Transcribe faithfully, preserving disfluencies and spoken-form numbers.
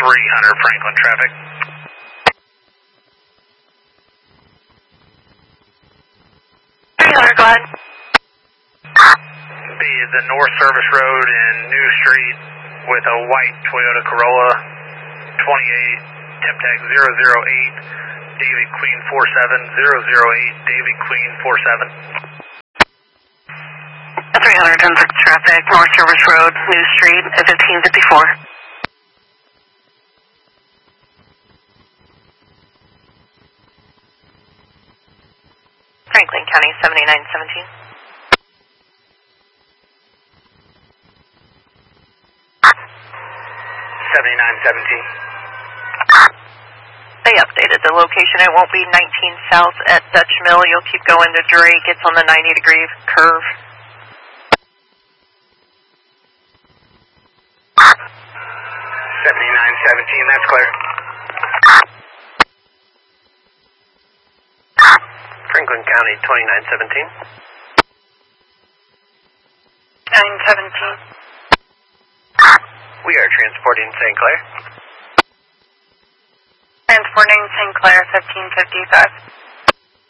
three hundred Franklin traffic. three hundred, go ahead. Be the North Service Road and New Street with a white Toyota Corolla, twenty-eight, temp tag zero zero eight, David Queen four seven, zero zero eight, David Queen four seven. three hundred, ten six traffic, North Service Road, New Street, at fifteen fifty-four. Franklin County, seventy-nine seventeen. seventy-nine seventeen. They updated the location. It won't be nineteen south at Dutch Mill. You'll keep going to Drake. It's on the ninety degree curve. seventy-nine seventeen, that's clear. Franklin County, twenty-nine seventeen. nine seventeen. We are transporting Saint Clair. Transporting Saint Clair, fifteen fifty-five.